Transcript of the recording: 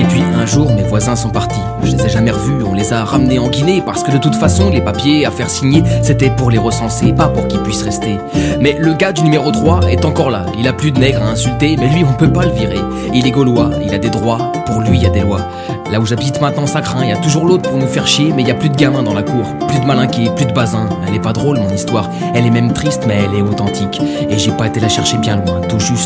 Puis un jour, mes voisins sont partis. Je les ai jamais revus, on les a ramenés en Guinée. Parce que de toute façon, les papiers à faire signer, c'était pour les recenser, pas pour qu'ils puissent rester. Mais le gars du numéro 3 est encore là. Il a plus de nègres à insulter, mais lui on peut pas le virer. Il est gaulois, il a des droits, pour lui il y a des lois. Là où j'habite maintenant ça craint, y a toujours l'autre pour nous faire chier. Mais y a plus de gamins dans la cour, plus de malinqués, plus de bazins. Elle est pas drôle mon histoire, elle est même triste mais elle est authentique. Et j'ai pas été la chercher bien loin, tout juste